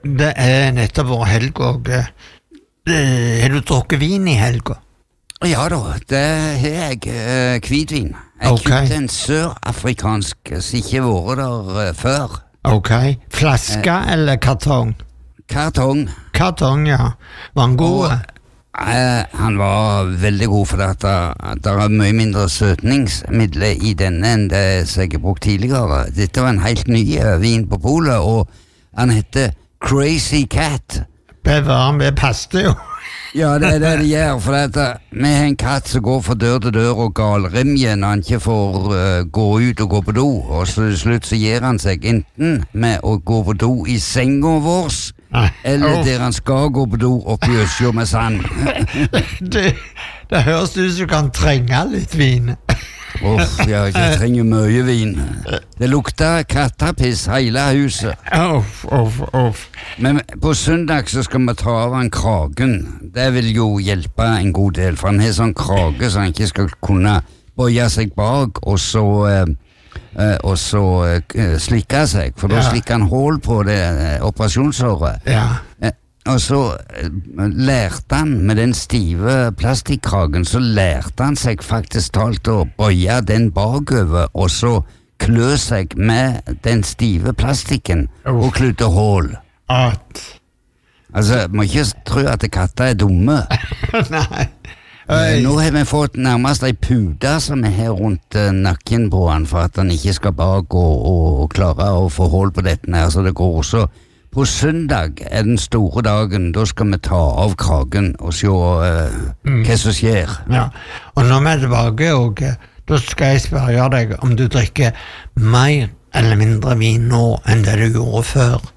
Det nettopp vår helg, og har du drukket vin I helga? Ja da, det har jeg hvitvin. Jeg kjøpte en sørafrikansk som ikke vært der før. Ok, flaske eller kartong? Kartong. Kartong, ja. Var han god? Han var veldig god, for at det mye mindre søtningsmidler I denne enn det som jeg har brukt tidligere. Dette var en helt ny vin på polet, og han heter Crazy Cat. Bevar med paste jo. Ja, det det gjør, for at vi har en katt som går fra dør til dør og galrimjer når han ikke får gå ut og gå på do, og så til slutt så gir han seg enten med å gå på do I senga vår, eller der han skal gå på do oppi Øsjå med sand. Det høres ut som du kan trenge litt vin. Jeg trenger mye vin. Det lukter kattepiss hele huset. Men på søndag så skal vi ta av han kragen. Det vil jo hjelpe en god del, for han har sånn krage så han ikke skal kunne bøye seg bak og så slikke seg, for da slikker han hål på det operasjonsåret. Og så lærte han med den stive plastikkragen, så lærte han seg faktisk talt å bøye den bakover, og så klø seg med den stive plastikken og kludde hål. Altså, må ikke tro at katter dumme. Nei. Nå har vi fått nærmest en pude som her rundt nakken på han, for at han ikke skal bak og klare å få hål på dette her, så det går også. På søndag den store dagen, da skal vi ta av kragen og se hva som skjer. Ja, og når vi tilbake, og da skal jeg spørre deg om du drikker mer eller mindre vin nå enn det du gjorde før.